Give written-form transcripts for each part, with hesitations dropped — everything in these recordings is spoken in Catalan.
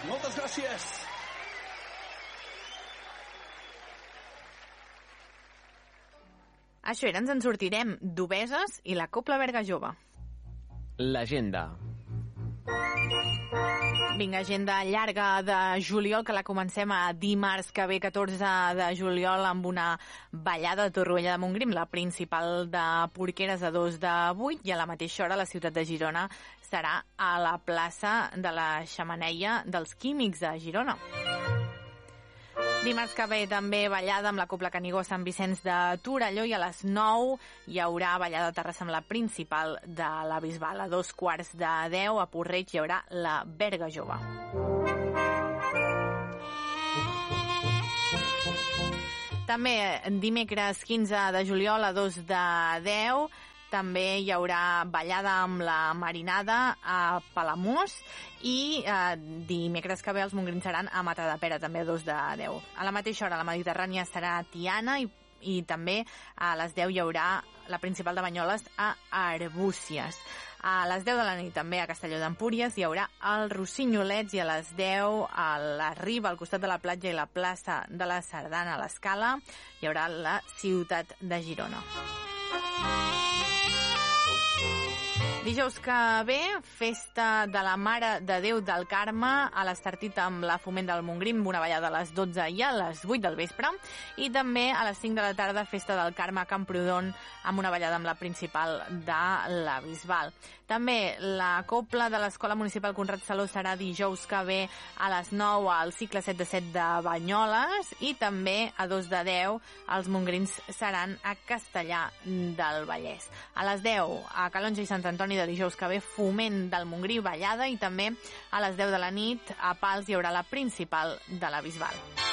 Moltes gràcies. Això era, ens en sortirem d'Obeses i la Cobla Berga Jove. L'agenda. Vinga, agenda llarga de juliol, que la comencem a dimarts que ve, 14 de juliol, amb una ballada de Torroella de Montgrí, la principal de Porqueres a 2 de 8, i a la mateixa hora la ciutat de Girona serà a la plaça de la Xemeneia dels Químics de Girona. Dimarts que ve també ballada amb la Cobla Canigó a Sant Vicenç de Torelló, i a les 9 hi haurà ballada a Terrassa amb la principal de la Bisbal. A 9:45 a Porreig hi haurà la Berga Jove. També dimecres 15 de juliol a 2 de 10 també hi haurà ballada amb la Marinada a Palamós, i dimecres que ve els mongrins seran a Matadepera, també a 2 de 10. A la mateixa hora la Mediterrània serà a Tiana, i també a les 10 hi haurà la principal de Banyoles a Arbúcies. A les 10 de la nit també a Castelló d'Empúries hi haurà els Rossinyolets, i a les 10 a la Riba, al costat de la platja i la plaça de la Sardana a l'Escala, hi haurà la ciutat de Girona. Dijous que ve, festa de la Mare de Déu del Carme a l'Estartit amb la Foment del Montgrí, amb una ballada a les 12 i a les 8 del vespre, i també a les 5 de la tarda festa del Carme a Camprodon amb una ballada amb la principal de la Bisbal. També la Cobla de l'Escola Municipal Conrad Saló serà dijous que ve a les 9 al cicle 7 de 7 de Banyoles, i també a 2 de 10 els mongrins seran a Castellar del Vallès. A les 10 a Calonge i Sant Antoni de dijous que ve Foment del Montgrí ballada, i també a les 10 de la nit a Pals hi haurà la principal de la Bisbal.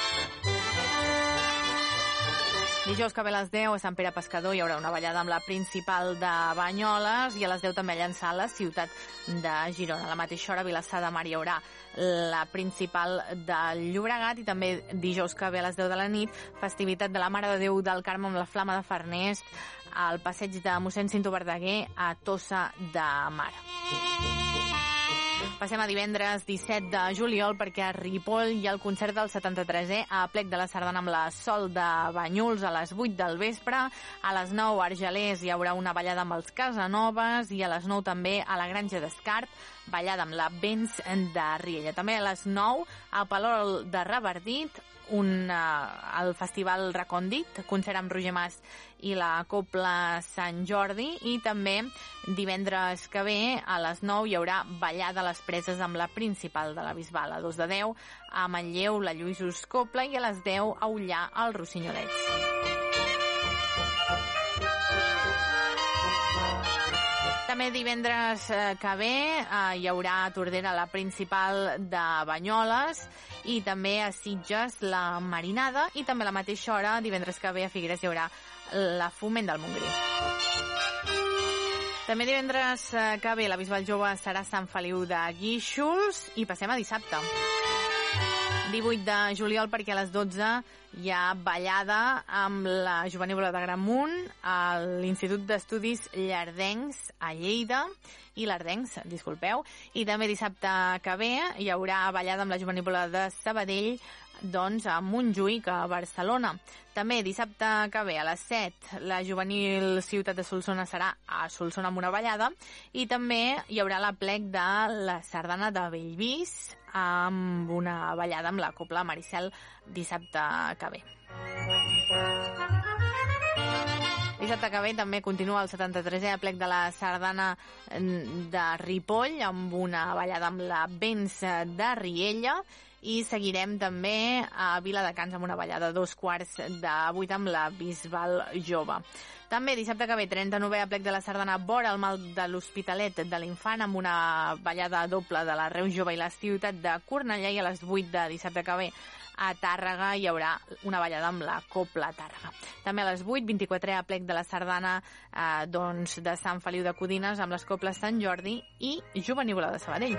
Dijous que ve a les 10 a Sant Pere Pescador hi haurà una ballada amb la principal de Banyoles, i a les 10 també a Llançà, a la ciutat de Girona. A la mateixa hora a Vilassar de Mar hi haurà la principal del Llobregat, i també dijous que ve a les 10 de la nit festivitat de la Mare de Déu del Carme amb la Flama de Farners al passeig de mossèn Cinto Verdaguer a Tossa de Mar. Passem a divendres 17 de juliol, perquè a Ripoll hi ha el concert del 73è a Plec de la Sardana amb la Sol de Banyuls a les 8 del vespre. A les 9 a Argelers hi haurà una ballada amb els Casanovas, i a les 9 també a la Granja d'Escart ballada amb la Vents de Riella. També a les 9 a Palol de Revardit el Festival Recòndit, concert amb Roger Mas i la Cobla Sant Jordi, i també divendres que ve a les 9 hi haurà ballada a les Preses amb la principal de la Bisbal. A 2 de 10 a Manlleu la Lluïsos Cobla, i a les 10 a Ullà els Rossinyolets. També divendres que ve hi haurà a Tordera la principal de Banyoles, i també a Sitges la Marinada, i també a la mateixa hora divendres que ve a Figueres hi haurà la Foment del Montgrí. També divendres que ve la Bisbal Jove serà Sant Feliu de Guíxols, i passem a dissabte 18 de juliol, perquè a les 12 hi ha ballada amb la Jovenívola de Gramunt a l'Institut d'Estudis Llardencs a Lleida, i també dissabte que ve hi haurà ballada amb la Jovenívola de Sabadell a Montjuïc, a Barcelona. També dissabte que ve a les 7 la Juvenil Ciutat de Solsona serà a Solsona amb una ballada, i també hi haurà la Plec de la Sardana de Bellvís amb una ballada amb la Cobla Maricel dissabte que ve. Dissabte que ve també continua el 73è Plec de la Sardana de Ripoll amb una ballada amb la Vents de Riella, i seguirem també a Viladecans amb una ballada a 7:15 amb la Bisbal Jove. També dissabte que ve 39è Plec de la Sardana vora el Mal de l'Hospitalet de l'Infant amb una ballada doble de la Reus Jove i la ciutat de Cornellà, i a les 8 de dissabte que ve a Tàrrega hi haurà una ballada amb la Cobla Tàrrega. També a les 8, 24è Plec de la Sardana de Sant Feliu de Codines amb les Cobles Sant Jordi i Jovenívola de Sabadell.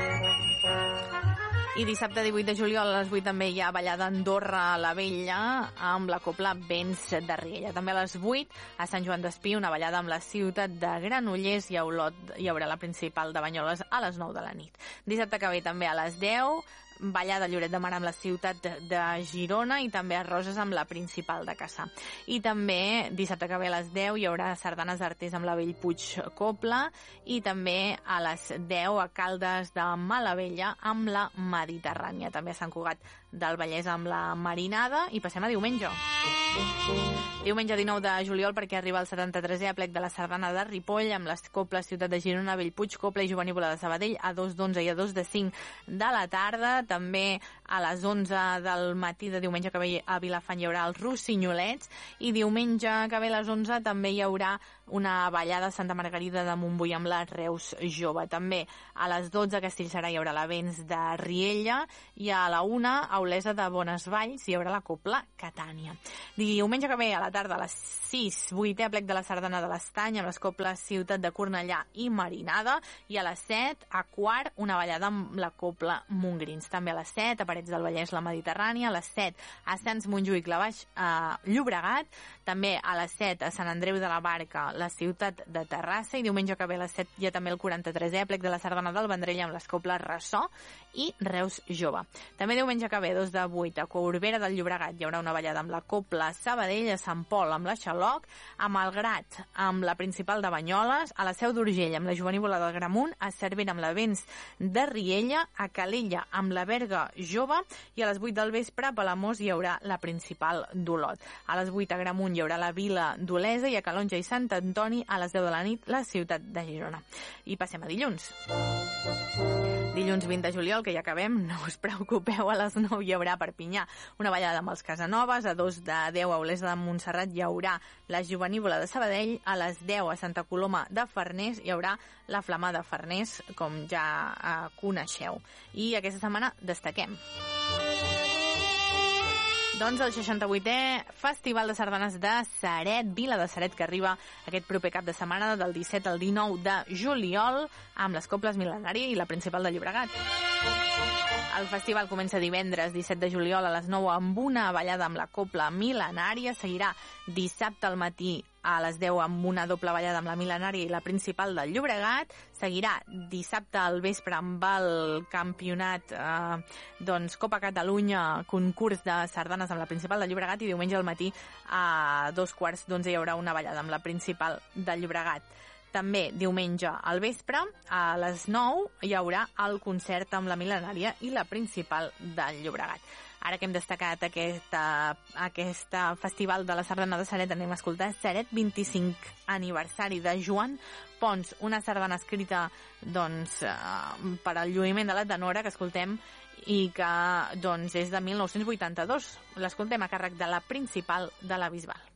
I dissabte 18 de juliol a les 8 també hi ha ballada a Andorra la Vella amb la Cobla Vents de Riella. També a les 8 a Sant Joan d'Espí una ballada amb la ciutat de Granollers, i a Olot hi haurà la principal de Banyoles a les 9 de la nit. Dissabte que ve també a les 10 ballada Lloret de Mar amb la ciutat de Girona i també a Roses amb la Principal de Cassà. I també dissabte que ve a les 10 hi haurà sardanes d'arters amb la Bellpuig Copla i també a les 10 a Caldes de Malavella amb la Mediterrània. També a Sant Cugat del Vallès amb la Marinada i passem a diumenge. Diumenge 19 de juliol perquè arriba el 73è aplec de la sardana de Ripoll amb les coples Ciutat de Girona, Bellpuig, Copla i Jovenívola de Sabadell a 2 d'11 i a 2 de 5 de la tarda. També a les 11 del matí de diumenge que ve a Vilafant hi haurà els Rossinyolets i diumenge que ve a les 11 també hi haurà una ballada a Santa Margarida de Montbui amb la Reus Jove. També a les 12 a Castellserà hi haurà la Vents de Riella i a la 1 a Olesa de Bonesvalls hi haurà la Copla Catània. Diumenge que ve a la tarda a les 6, 8è aplec de la sardana de l'Estany amb les coples Ciutat de Cornellà i Marinada i a les 7 a quart una ballada amb la Copla Montgrins. També a les 7 a Parets del Vallès la Mediterrània, a les 7 a Sants Montjuïc la Baix Llobregat, també a les 7 a Sant Andreu de la Barca la Ciutat de Terrassa i diumenge que ve a les 7 hi ha també el 43è aplec de la sardana del Vendrell amb les coples Ressò i Reus Jove. També diumenge que ve 2 de 8 a Corbera del Llobregat hi haurà una ballada amb la Copla Sabadell, a Sant Pol amb la Xaloc, a Malgrat amb la Principal de Banyoles, a la Seu d'Urgell amb la Jovenívola del Gramunt, a Cervera amb la Vents de Riella, a Calella amb la Berga Jove i a les 8 del vespre a Palamós hi haurà la Principal d'Olot. A les 8 a Gramunt hi haurà la Vila d'Olesa i a Calonja i Sant Antoni a les 10 de la nit la Ciutat de Girona. I passem a dilluns. Dilluns 20 de juliol, que ja acabem, no us preocupeu, a les 9 hi haurà a Perpinyà una ballada amb els Casanovas, a 2 de 10 a Olesa de Montserrat hi haurà la Jovenívola de Sabadell, a les 10 a Santa Coloma de Farners hi haurà la Flama de Farners, com ja coneixeu. I aquesta setmana destaquem doncs el 68è Festival de Sardanes de Ceret, Vila de Ceret, que arriba aquest proper cap de setmana del 17 al 19 de juliol amb les coples Mil·lenària i la Principal de Llobregat. El festival comença divendres 17 de juliol a les 9 amb una ballada amb la Copla Mil·lenària. Seguirà dissabte al matí a les 10 amb una doble ballada amb la Mil·lenària i la Principal del Llobregat. Seguirà dissabte al vespre amb el campionat Copa Catalunya, concurs de sardanes amb la Principal del Llobregat i diumenge al matí a 2:15 hi haurà una ballada amb la Principal del Llobregat. També diumenge al vespre, a les 9, hi haurà el concert amb la Mil·lenària i la Principal del Llobregat. Ara que hem destacat aquest festival de la sardana de Ceret, anem a escoltar Ceret 25 aniversari de Joan Pons, una sardana escrita per al lluïment de la tenora que escoltem i que és de 1982. L'escoltem a càrrec de la Principal de la Bisbal.